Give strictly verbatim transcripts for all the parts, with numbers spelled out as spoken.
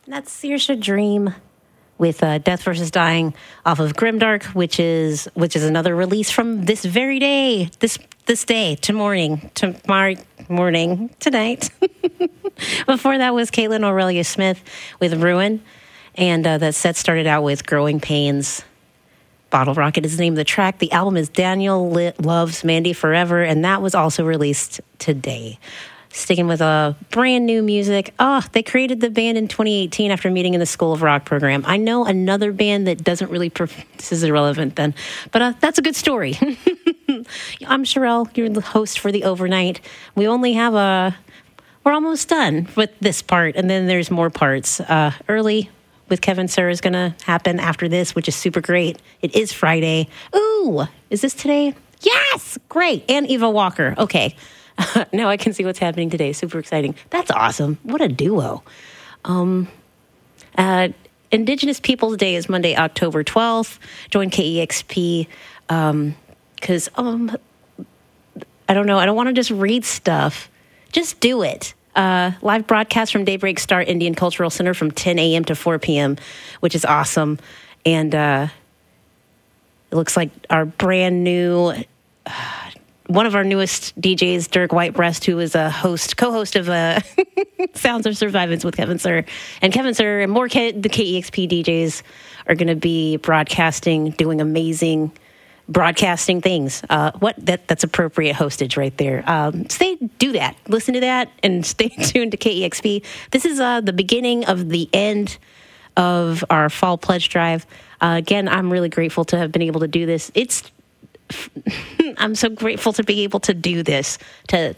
That's Saoirse Dream with uh, Death versus Dying off of Grimdark, which is which is another release from this very day, this this day, to morning, tomorrow morning, tonight. Before that was Caitlin Aurelia Smith with Ruin, and uh, that set started out with Growing Pains. Bottle Rocket is the name of the track. The album is Daniel Loves Mandy Forever, and that was also released today. Sticking with a brand new music. Oh, they created the band in twenty eighteen after meeting in the School of Rock program. I know another band that doesn't really, perf- this is irrelevant then, but uh, that's a good story. I'm Sherelle, you're the host for the overnight. We only have a, we're almost done with this part, and then there's more parts. Uh, early with Kevin Sir is going to happen after this, which is super great. It is Friday. Ooh, is this today? Yes, great. And Eva Walker. Okay. Now I can see what's happening today. Super exciting. That's awesome. What a duo. Um, uh, Indigenous Peoples Day is Monday, October twelfth. Join K E X P um, because um, I don't know. I don't want to just read stuff. Just do it. Uh, live broadcast from Daybreak Star Indian Cultural Center from ten a.m. to four p.m., which is awesome. And uh, it looks like our brand new... Uh, one of our newest D Js, Dirk Whitebreast, who is a host, co-host of uh, Sounds of Survivance with Kevin Sir. And Kevin Sir and more K- the K E X P D Js are going to be broadcasting, doing amazing broadcasting things. Uh, what that That's appropriate hostage right there. Um, stay, do that. Listen to that and stay tuned to K E X P. This is uh, the beginning of the end of our fall pledge drive. Uh, again, I'm really grateful to have been able to do this. It's I'm so grateful to be able to do this, to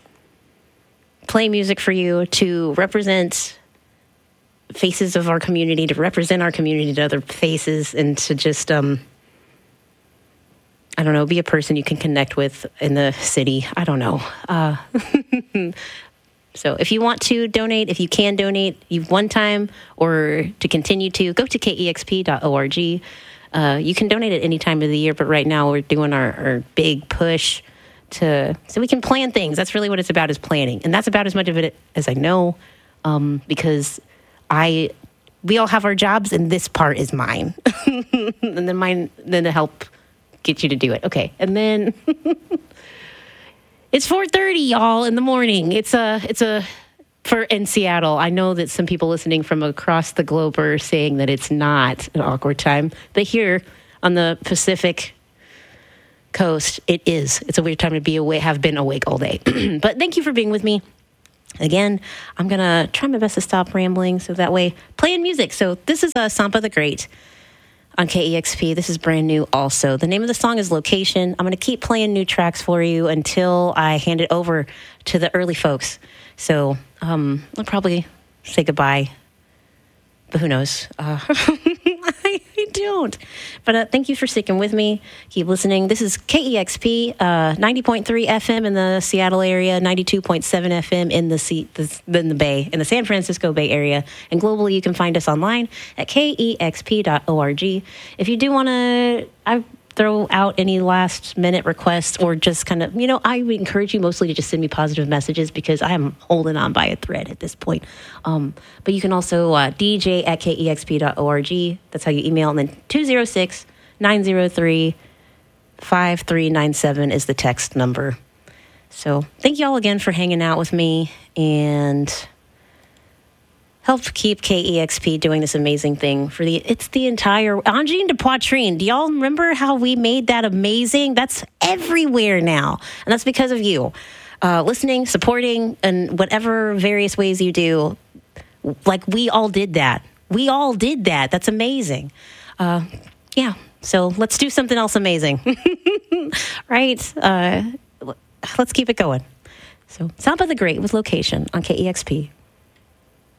play music for you, to represent faces of our community, to represent our community to other faces, and to just, um, I don't know, be a person you can connect with in the city. I don't know. Uh, so if you want to donate, if you can donate, you one time or to continue to, go to K E X P dot org. Uh, you can donate at any time of the year, but right now we're doing our, our big push to so we can plan things. That's really what it's about, is planning. And that's about as much of it as I know, um, because I we all have our jobs, and this part is mine. And then mine, then to help get you to do it. Okay. And then it's four thirty, y'all, in the morning. It's a, it's a, for in Seattle. I know that some people listening from across the globe are saying that it's not an awkward time, but here on the Pacific coast, it is. It's a weird time to be awake, have been awake all day. But thank you for being with me. Again, I'm going to try my best to stop rambling so that way playing music. So this is uh, Sampa the Great on K E X P. This is brand new also. The name of the song is Location. I'm going to keep playing new tracks for you until I hand it over to the early folks. So um, I'll probably say goodbye, but who knows? Uh, I, I don't. But uh, thank you for sticking with me. Keep listening. This is K E X P, uh, ninety point three F M in the Seattle area, ninety-two point seven F M in the, C- the in the Bay, in the San Francisco Bay Area. And globally, you can find us online at K E X P dot org. If you do want to... I throw out any last minute requests, or just kind of, you know, I would encourage you mostly to just send me positive messages, because I am holding on by a thread at this point. Um, but you can also uh, D J at K E X P dot org. That's how you email. And then two oh six, nine oh three, five three nine seven is the text number. So thank you all again for hanging out with me and help keep K E X P doing this amazing thing for the, it's the entire, Angine de Poitrine. Do y'all remember how we made that amazing? That's everywhere now. And that's because of you. Uh, listening, supporting, and whatever various ways you do. Like, we all did that. We all did that. That's amazing. Uh, yeah. So let's do something else amazing. Right? Uh, let's keep it going. So Sampa the Great with Location on K E X P.